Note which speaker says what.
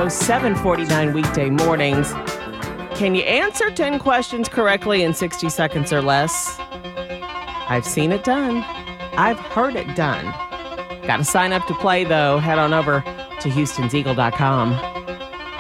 Speaker 1: Radio, 7:49 weekday mornings. Can you answer 10 questions correctly in 60 seconds or less? I've seen it done. I've heard it done. Got to sign up to play, though. Head on over to HoustonsEagle.com.